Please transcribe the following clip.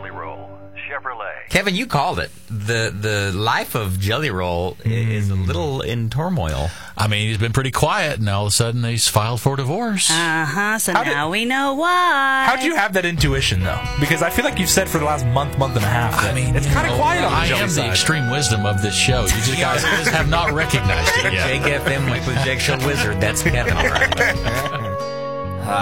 Jelly Roll, Chevrolet. Kevin, you called it. The life of Jelly Roll is a little in turmoil. I mean, he's been pretty quiet, and all of a sudden he's filed for divorce. So now we know why. How'd you have that intuition, though? Because I feel like you've said for the last month and a half that it's kind of quiet on the Jelly I am side. the extreme wisdom of this show. You just guys have not recognized it yet. Jake FM with Jake Show Wizard. That's Kevin, all right.